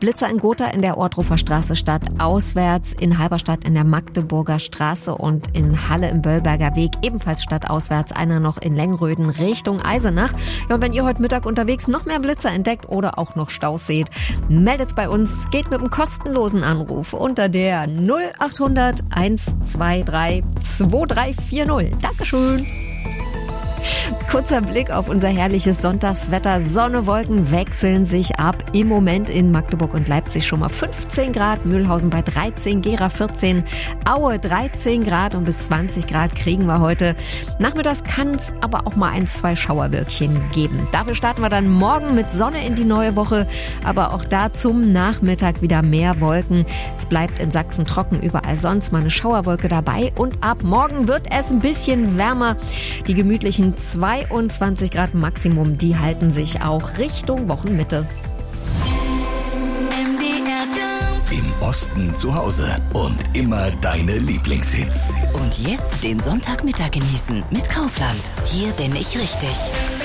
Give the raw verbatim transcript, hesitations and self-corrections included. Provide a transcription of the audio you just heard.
Blitzer in Gotha in der Ohrdruffer Straße stadtauswärts, in Halberstadt in der Magdeburger Straße und in Halle im Böllberger Weg ebenfalls stadtauswärts, einer noch in Lengröden Richtung Eisenach. Ja, und wenn ihr heute Mittag unterwegs noch mehr Blitzer entdeckt oder auch noch Staus seht, meldet's bei uns, geht mit einem kostenlosen Anruf unter der null acht hundert eins zwei drei zwei drei vier null. Dankeschön. Kurzer Blick auf unser herrliches Sonntagswetter. Sonne, Wolken wechseln sich ab. Im Moment in Magdeburg und Leipzig schon mal fünfzehn Grad, Mühlhausen bei dreizehn, Gera vierzehn, Aue dreizehn Grad und bis zwanzig Grad kriegen wir heute. Nachmittags kann es aber auch mal ein, zwei Schauerwölkchen geben. Dafür starten wir dann morgen mit Sonne in die neue Woche, aber auch da zum Nachmittag wieder mehr Wolken. Es bleibt in Sachsen trocken, überall sonst mal eine Schauerwolke dabei und ab morgen wird es ein bisschen wärmer. Die gemütlichen zweiundzwanzig Grad Maximum, die halten sich auch Richtung Wochenmitte. Im Osten zu Hause und immer deine Lieblingshits. Und jetzt den Sonntagmittag genießen mit Kaufland. Hier bin ich richtig.